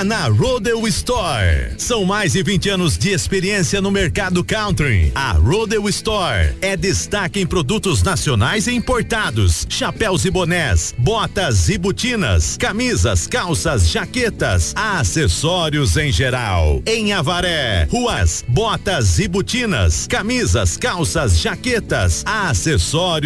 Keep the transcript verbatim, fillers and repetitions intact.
Agora na Rodeo Store. São mais de vinte anos de experiência no mercado country. A Rodeo Store é destaque em produtos nacionais e importados, chapéus e bonés, botas e botinas, camisas, calças, jaquetas, acessórios em geral. Em Avaré, ruas, botas e botinas, camisas, calças, jaquetas, acessórios